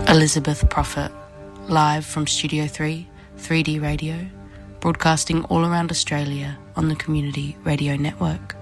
Elizabeth Prophet, live from Studio 3, 3D Radio, broadcasting all around Australia on the Community Radio Network.